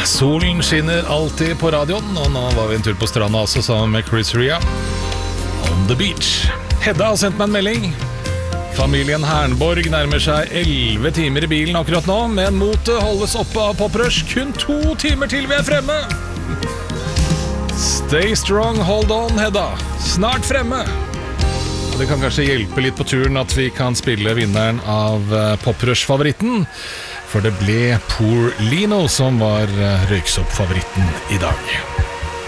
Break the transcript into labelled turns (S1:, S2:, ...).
S1: Solen skinner alltid på radioen, og nå var vi en tur på stranda også sammen med Chris Ria. On the beach. Hedda har sendt meg en melding. Familien Hernborg nærmer seg 11 timer i bilen akkurat nå, men motet holdes oppe av Poprush. Kun 2 timer til vi er fremme. Stay strong, hold on, Hedda. Snart fremme. Og det kan kanskje hjelpe litt på turen at vi kan spille vinneren av Poprush-favoritten, for det ble Poor Lino som var røyksopp-favoritten i dag.